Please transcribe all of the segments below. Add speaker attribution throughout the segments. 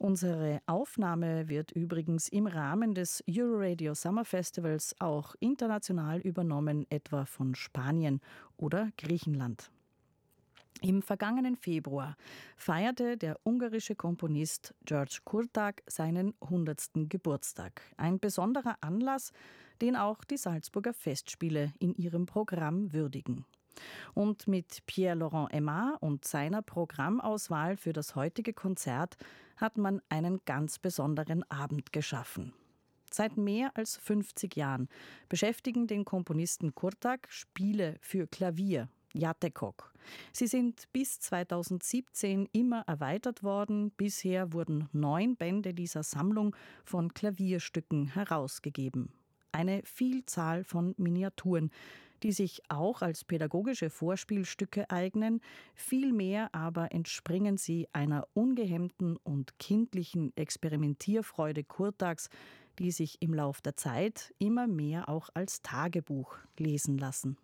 Speaker 1: Unsere Aufnahme wird übrigens im Rahmen des Euroradio Summer Festivals auch international übernommen, etwa von Spanien oder Griechenland. Im vergangenen Februar feierte der ungarische Komponist György Kurtág seinen 100. Geburtstag. Ein besonderer Anlass, den auch die Salzburger Festspiele in ihrem Programm würdigen. Und mit Pierre-Laurent Aimard und seiner Programmauswahl für das heutige Konzert hat man einen ganz besonderen Abend geschaffen. Seit mehr als 50 Jahren beschäftigen den Komponisten Kurtág Spiele für Klavier, Játékok. Sie sind bis 2017 immer erweitert worden. Bisher wurden 9 Bände dieser Sammlung von Klavierstücken herausgegeben. Eine Vielzahl von Miniaturen, die sich auch als pädagogische Vorspielstücke eignen. Vielmehr aber entspringen sie einer ungehemmten und kindlichen Experimentierfreude Kurtágs, die sich im Lauf der Zeit immer mehr auch als Tagebuch lesen lassen.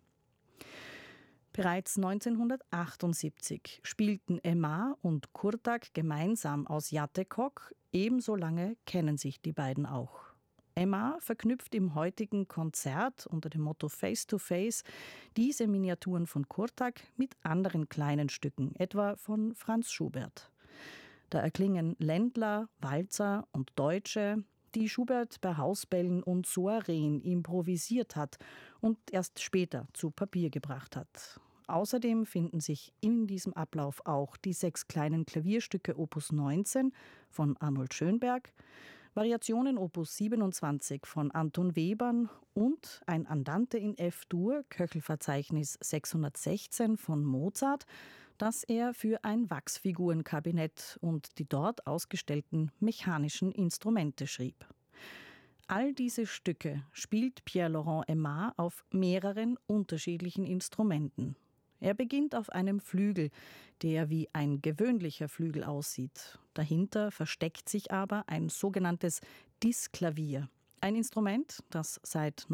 Speaker 1: Bereits 1978 spielten Aimard und Kurtág gemeinsam aus Játékok. Ebenso lange kennen sich die beiden auch. Aimard verknüpft im heutigen Konzert unter dem Motto Face to Face diese Miniaturen von Kurtág mit anderen kleinen Stücken, etwa von Franz Schubert. Da erklingen Ländler, Walzer und Deutsche, die Schubert bei Hausbällen und Soireen improvisiert hat und erst später zu Papier gebracht hat. Außerdem finden sich in diesem Ablauf auch die 6 kleinen Klavierstücke Opus 19 von Arnold Schönberg, Variationen Opus 27 von Anton Webern und ein Andante in F-Dur, Köchelverzeichnis 616 von Mozart, das er für ein Wachsfigurenkabinett und die dort ausgestellten mechanischen Instrumente schrieb. All diese Stücke spielt Pierre-Laurent Aimard auf mehreren unterschiedlichen Instrumenten. Er beginnt auf einem Flügel, der wie ein gewöhnlicher Flügel aussieht. Dahinter versteckt sich aber ein sogenanntes Diskklavier. Ein Instrument, das seit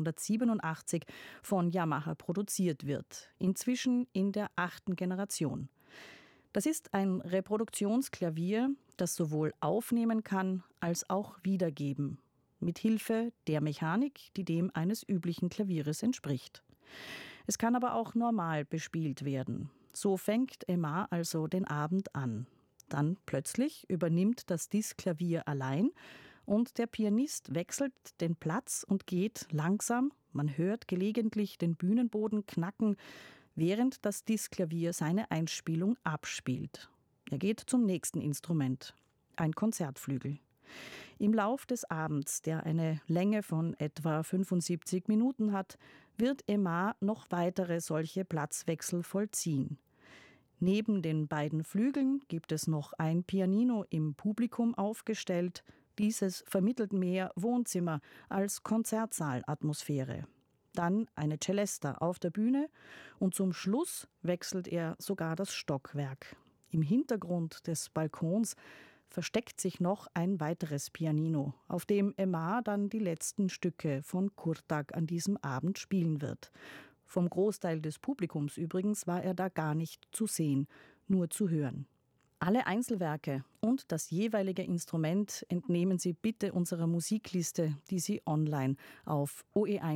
Speaker 1: 1987 von Yamaha produziert wird, inzwischen in der 8. Generation. Das ist ein Reproduktionsklavier, das sowohl aufnehmen kann als auch wiedergeben, mit Hilfe der Mechanik, die dem eines üblichen Klavieres entspricht. Es kann aber auch normal bespielt werden. So fängt Aimard also den Abend an. Dann plötzlich übernimmt das Diskklavier allein und der Pianist wechselt den Platz und geht langsam, man hört gelegentlich den Bühnenboden knacken, während das Diskklavier seine Einspielung abspielt. Er geht zum nächsten Instrument, ein Konzertflügel. Im Lauf des Abends, der eine Länge von etwa 75 Minuten hat, wird Aimard noch weitere solche Platzwechsel vollziehen. Neben den beiden Flügeln gibt es noch ein Pianino im Publikum aufgestellt. Dieses vermittelt mehr Wohnzimmer als Konzertsaalatmosphäre. Dann eine Celesta auf der Bühne und zum Schluss wechselt er sogar das Stockwerk. Im Hintergrund des Balkons versteckt sich noch ein weiteres Pianino, auf dem Aimard dann die letzten Stücke von Kurtág an diesem Abend spielen wird. Vom Großteil des Publikums übrigens war er da gar nicht zu sehen, nur zu hören. Alle Einzelwerke und das jeweilige Instrument entnehmen Sie bitte unserer Musikliste, die Sie online auf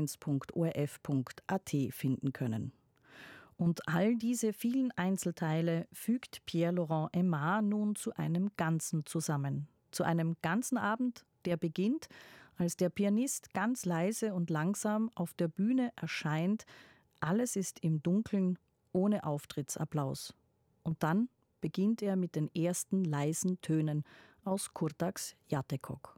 Speaker 1: oe1.orf.at finden können. Und all diese vielen Einzelteile fügt Pierre-Laurent Aimard nun zu einem Ganzen zusammen. Zu einem ganzen Abend, der beginnt, als der Pianist ganz leise und langsam auf der Bühne erscheint. Alles ist im Dunkeln, ohne Auftrittsapplaus. Und dann beginnt er mit den ersten leisen Tönen aus Kurtágs Játékok.